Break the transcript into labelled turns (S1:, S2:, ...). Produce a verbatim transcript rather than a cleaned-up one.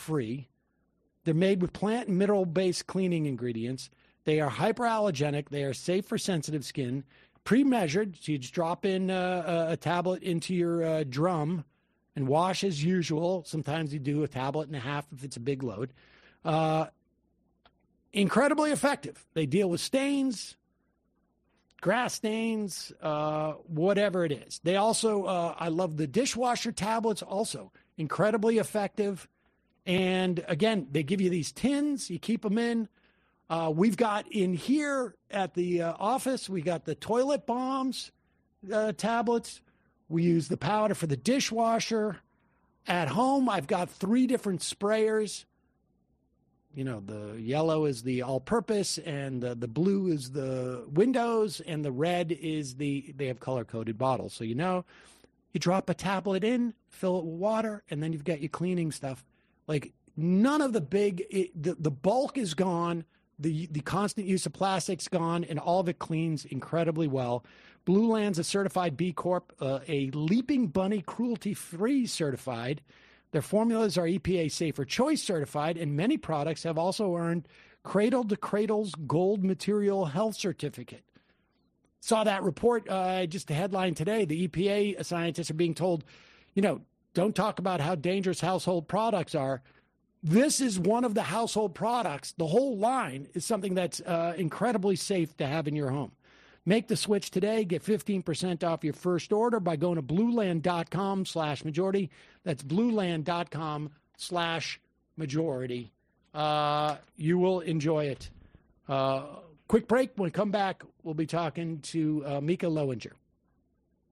S1: free. They're made with plant and mineral-based cleaning ingredients. They are hyperallergenic. They are safe for sensitive skin. Pre-measured, so you just drop in uh, a tablet into your uh, drum and wash as usual. Sometimes you do a tablet and a half if it's a big load. Uh, incredibly effective. They deal with stains, grass stains, uh, whatever it is. They also, uh, I love the dishwasher tablets also. Incredibly effective. And again, they give you these tins. You keep them in. Uh, we've got in here at the uh, office, we got the toilet bombs uh, tablets. We use the powder for the dishwasher. At home, I've got three different sprayers. You know, the yellow is the all-purpose, and the, the blue is the windows, and the red is the, they have color-coded bottles. So you know, you drop a tablet in, fill it with water, and then you've got your cleaning stuff. Like, none of the big, it, the, the bulk is gone, the the constant use of plastic's gone, and all of it cleans incredibly well. Blue Land's a certified B Corp, uh, a Leaping Bunny cruelty-free certified. Their formulas are E P A Safer Choice certified, and many products have also earned Cradle to Cradle's Gold Material Health Certificate. Saw that report, uh, just a headline today. The E P A scientists are being told, you know, don't talk about how dangerous household products are. This is one of the household products. The whole line is something that's uh, incredibly safe to have in your home. Make the switch today. Get fifteen percent off your first order by going to blueland.com slash majority. That's blueland.com slash majority. Uh, you will enjoy it. Uh, quick break. When we come back, we'll be talking to uh, Mika Lowinger.